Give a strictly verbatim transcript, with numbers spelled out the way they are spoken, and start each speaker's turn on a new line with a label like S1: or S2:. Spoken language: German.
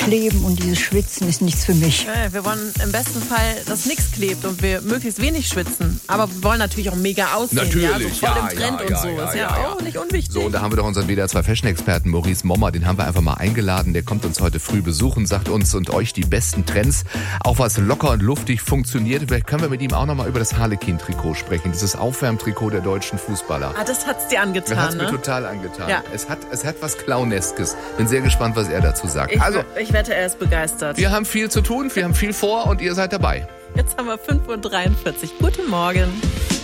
S1: Kleben und dieses Schwitzen ist nichts für mich.
S2: Ja, wir wollen im besten Fall, dass nichts klebt und wir möglichst wenig schwitzen. Aber wir wollen natürlich auch mega aussehen.
S3: Natürlich,
S2: ja, so voll
S3: ja,
S2: im Trend
S3: ja,
S2: und
S3: ja,
S2: so.
S3: ja,
S2: Ist ja,
S3: ja,
S2: auch
S3: ja.
S2: nicht unwichtig.
S3: So, und da haben wir doch unseren W D R zwei Fashion-Experten Maurice Mommer, den haben wir einfach mal eingeladen. Der kommt uns heute früh besuchen, sagt uns und euch die besten Trends, auch was locker und luftig funktioniert. Vielleicht können wir mit ihm auch nochmal über das Harlequin-Trikot sprechen, dieses Aufwärmtrikot der deutschen Fußballer.
S2: Ah, das hat's dir angetan,
S3: Das hat's
S2: ne?
S3: mir total angetan.
S2: Ja.
S3: Es hat, es hat was Clowneskes. Bin sehr gespannt, was er dazu sagt.
S2: Ich,
S3: Also,
S2: ich wette, er ist begeistert.
S3: wir haben viel zu tun, wir haben viel vor und ihr seid dabei.
S2: Jetzt haben wir fünf Uhr dreiundvierzig. Guten Morgen.